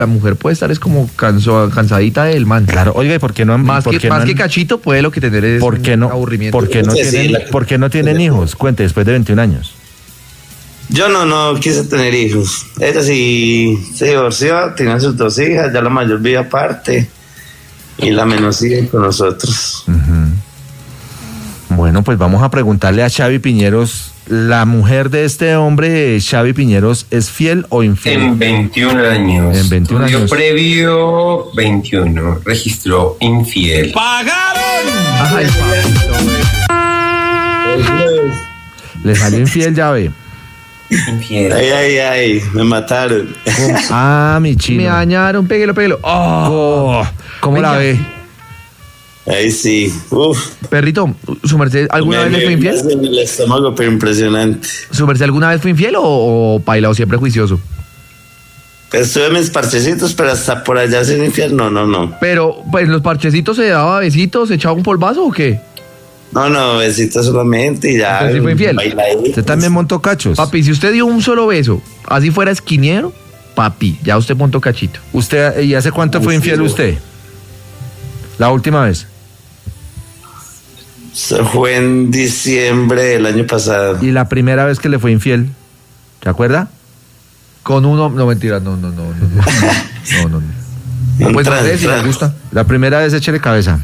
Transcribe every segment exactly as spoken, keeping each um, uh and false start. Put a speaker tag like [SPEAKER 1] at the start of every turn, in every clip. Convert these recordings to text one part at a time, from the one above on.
[SPEAKER 1] la mujer puede estar es como canso, cansadita del man.
[SPEAKER 2] Claro, oiga, ¿y por qué no han,
[SPEAKER 1] Más,
[SPEAKER 2] por
[SPEAKER 1] que,
[SPEAKER 2] qué
[SPEAKER 1] más
[SPEAKER 2] no han,
[SPEAKER 1] que cachito puede lo que tener es
[SPEAKER 2] ¿por qué no,
[SPEAKER 1] un aburrimiento.
[SPEAKER 2] ¿por qué no
[SPEAKER 3] Sí, sí,
[SPEAKER 2] tienen,
[SPEAKER 3] la-
[SPEAKER 2] ¿por qué no tienen hijos? Cuente, después de veintiún años.
[SPEAKER 3] Yo no, no quise tener hijos. Ella sí se divorció, tenía sus dos hijas, ya la mayor vive aparte y la menor sigue con nosotros.
[SPEAKER 2] Uh-huh. Bueno, pues vamos a preguntarle a Xavi Piñeros, ¿la mujer de este hombre, Xavi Piñeros, es fiel o infiel?
[SPEAKER 4] En veintiún años.
[SPEAKER 2] En veintiún
[SPEAKER 4] Estudio
[SPEAKER 2] años.
[SPEAKER 4] previo, veintiuno. Registró infiel.
[SPEAKER 1] Ay, papito.
[SPEAKER 2] ¿Le salió infiel, Llave?
[SPEAKER 4] Infiel.
[SPEAKER 3] Ay, ay, ay, me mataron.
[SPEAKER 2] Ah, mi chino.
[SPEAKER 1] Me dañaron, péguelo, péguelo. Oh,
[SPEAKER 2] Oh, ¿Cómo la
[SPEAKER 1] Venga.
[SPEAKER 2] ve?
[SPEAKER 3] Ahí sí, uf.
[SPEAKER 1] Perrito, ¿su merced alguna
[SPEAKER 3] Me-
[SPEAKER 1] vez le fue
[SPEAKER 3] me-
[SPEAKER 1] infiel?
[SPEAKER 3] me hace en el estómago, pero impresionante.
[SPEAKER 1] ¿Su merced alguna vez fue infiel o, o bailado siempre juicioso?
[SPEAKER 3] Estuve en mis parchecitos, pero hasta por allá sin infierno, no, no, no.
[SPEAKER 1] Pero, pues, ¿los parchecitos se daba besitos, se echaba un polvazo o qué?
[SPEAKER 3] No, no, besitos solamente y ya.
[SPEAKER 1] Entonces sí fue infiel.
[SPEAKER 3] bailadito.
[SPEAKER 2] ¿Usted también montó cachos?
[SPEAKER 1] Papi, si usted dio un solo beso, así fuera esquinero, papi, ya usted montó cachito.
[SPEAKER 2] ¿Usted, ¿y hace cuánto fue
[SPEAKER 3] Uf,
[SPEAKER 2] infiel
[SPEAKER 3] sí.
[SPEAKER 2] usted? La última vez.
[SPEAKER 3] Se fue en diciembre del año pasado.
[SPEAKER 2] ¿Y la primera vez que le fue infiel? ¿Se acuerda?
[SPEAKER 1] Con uno, no mentira, no, no, no, no, no, no, no, no. No, pues no
[SPEAKER 3] Entra,
[SPEAKER 1] sé si le
[SPEAKER 3] entra.
[SPEAKER 1] gusta.
[SPEAKER 2] La primera vez échele cabeza.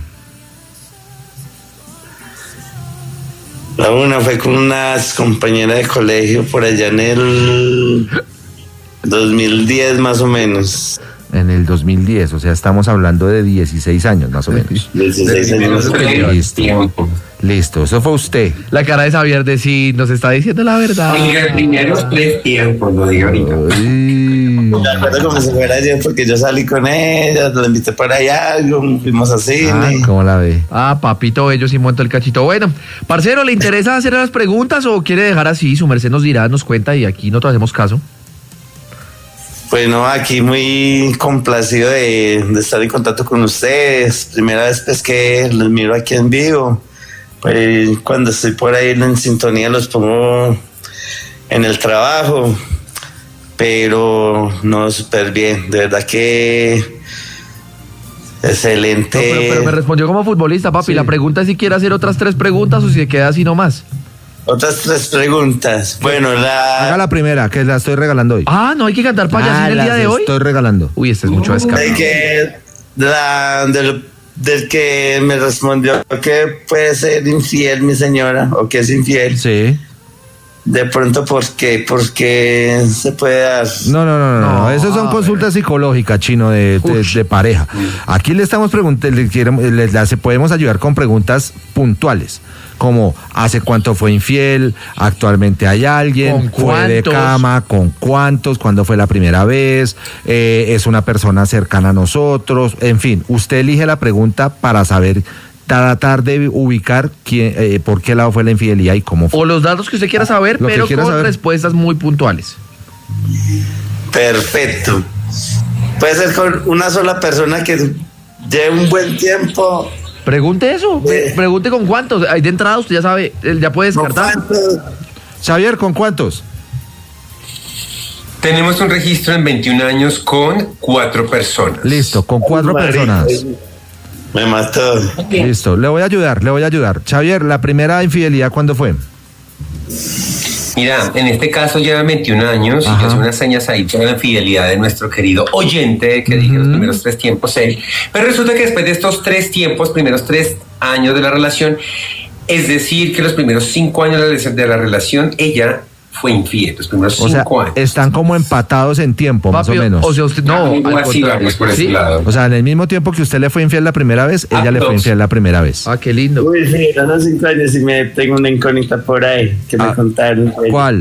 [SPEAKER 3] La una fue con unas compañeras de colegio por allá en el dos mil diez más o menos.
[SPEAKER 2] En el dos mil diez, o sea, estamos hablando de dieciséis años más o menos.
[SPEAKER 3] dieciséis años.
[SPEAKER 2] Listo.
[SPEAKER 4] Tiempo.
[SPEAKER 2] Listo, eso fue usted.
[SPEAKER 1] La cara de Xavier de sí nos está diciendo la verdad.
[SPEAKER 4] Oiga, primeros tres tiempos, lo digo ahorita.
[SPEAKER 2] Ay.
[SPEAKER 3] Me acuerdo como si fuera ayer porque yo salí con ella, la invité para allá, fuimos a
[SPEAKER 2] Ah,
[SPEAKER 3] cine.
[SPEAKER 2] ¿cómo la ve?
[SPEAKER 1] Ah, papito, ellos sí montó el cachito. Bueno, parcero, ¿le interesa hacer las preguntas o quiere dejar así? Su merced nos dirá, nos cuenta y aquí no te hacemos caso.
[SPEAKER 3] Bueno, aquí muy complacido de, de estar en contacto con ustedes. Primera vez pues que los miro aquí en vivo. Pues cuando estoy por ahí en sintonía los pongo en el trabajo. Pero no, súper bien. De verdad que excelente.
[SPEAKER 1] No, pero, pero me respondió como futbolista, papi.
[SPEAKER 2] Sí.
[SPEAKER 1] La pregunta es si quiere hacer otras tres preguntas o si se queda así nomás.
[SPEAKER 3] Otras tres preguntas. Bueno, la...
[SPEAKER 2] Haga la primera, que la estoy regalando hoy.
[SPEAKER 1] Ah, no hay que cantar payasín
[SPEAKER 2] Ah,
[SPEAKER 1] el día
[SPEAKER 2] las
[SPEAKER 1] de hoy.
[SPEAKER 2] estoy regalando.
[SPEAKER 1] Uy, este es mucho descaro.
[SPEAKER 3] Hay que la, del, del que me respondió que puede ser infiel mi señora o que es infiel.
[SPEAKER 2] Sí.
[SPEAKER 3] De pronto, ¿por qué? Porque se puede dar.
[SPEAKER 2] No, no, no, no, no.
[SPEAKER 1] No,
[SPEAKER 2] Esas son
[SPEAKER 1] a
[SPEAKER 2] consultas psicológicas, chino, de, de,
[SPEAKER 1] Ush.
[SPEAKER 2] de pareja. Aquí le estamos preguntando, le, queremos- le- le podemos ayudar con preguntas puntuales, como ¿hace cuánto fue infiel? ¿Actualmente hay alguien?
[SPEAKER 1] ¿Con
[SPEAKER 2] ¿Fue de
[SPEAKER 1] cuántos?
[SPEAKER 2] cama? ¿Con cuántos? ¿Cuándo fue la primera vez? Eh, ¿Es una persona cercana a nosotros? En fin, usted elige la pregunta para saber, tratar de ubicar quién, eh, por qué lado fue la infidelidad y cómo fue.
[SPEAKER 1] O los datos que usted quiera saber,
[SPEAKER 2] Lo que
[SPEAKER 1] pero
[SPEAKER 2] quiera
[SPEAKER 1] con
[SPEAKER 2] saber.
[SPEAKER 1] respuestas muy puntuales.
[SPEAKER 3] Perfecto. Puede ser con una sola persona que lleve un buen tiempo.
[SPEAKER 1] Pregunte eso. Pre- Pregunte con cuántos. Ahí de entrada usted ya sabe, él ya puede
[SPEAKER 3] ¿Con
[SPEAKER 1] descartar.
[SPEAKER 3] cuántos?
[SPEAKER 2] Xavier, ¿con cuántos?
[SPEAKER 4] Tenemos un registro en veintiún años con cuatro personas.
[SPEAKER 2] Listo, con cuatro
[SPEAKER 3] Marica,
[SPEAKER 2] personas.
[SPEAKER 3] Me mató.
[SPEAKER 2] Listo, le voy a ayudar, le voy a ayudar. Xavier, ¿la primera infidelidad cuándo fue?
[SPEAKER 4] Mira, en este caso llevan veintiún años y
[SPEAKER 2] Ajá.
[SPEAKER 4] yo hace unas señas ahí por la infidelidad de nuestro querido oyente que dije los primeros tres tiempos él. Pero resulta que después de estos tres tiempos, primeros tres años de la relación, es decir, que los primeros cinco años de la- de la relación, ella fue infiel. Los primeros
[SPEAKER 2] O sea,
[SPEAKER 4] cinco años.
[SPEAKER 2] están como empatados en tiempo, más
[SPEAKER 1] Papi,
[SPEAKER 2] o menos.
[SPEAKER 1] O sea, usted, no,
[SPEAKER 4] Algo
[SPEAKER 1] al
[SPEAKER 4] así
[SPEAKER 1] contrario.
[SPEAKER 4] vamos por ese
[SPEAKER 1] ¿Sí?
[SPEAKER 4] lado.
[SPEAKER 2] O sea, en el mismo tiempo que usted le fue infiel la primera vez, ella
[SPEAKER 4] Ah,
[SPEAKER 2] le fue
[SPEAKER 4] dos.
[SPEAKER 2] infiel la primera vez.
[SPEAKER 1] Ah, qué lindo.
[SPEAKER 3] Uy, sí, a los cinco años y me tengo una incógnita por ahí que
[SPEAKER 2] Ah,
[SPEAKER 3] me contaron.
[SPEAKER 2] ¿Cuál?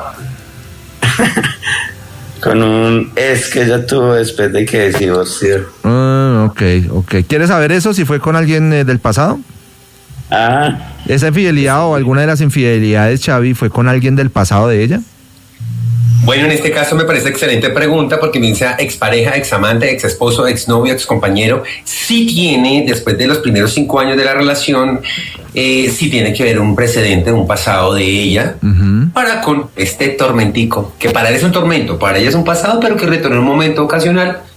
[SPEAKER 3] Con un ex que ella tuvo después de que se divorció.
[SPEAKER 2] Ah, ok, ok. ¿Quieres saber eso? Si fue con alguien eh, del pasado.
[SPEAKER 3] Ah,
[SPEAKER 2] ¿Esa infidelidad o alguna de las infidelidades, Xavi, fue con alguien del pasado de ella?
[SPEAKER 4] Bueno, en este caso me parece excelente pregunta porque bien sea expareja, examante, exesposo, exnovio, excompañero, sí tiene, después de los primeros cinco años de la relación, eh, sí tiene que ver un precedente, un pasado de ella,
[SPEAKER 2] Ujú.
[SPEAKER 4] para con este tormentico, que para él es un tormento, para ella es un pasado, pero que retorna en un momento ocasional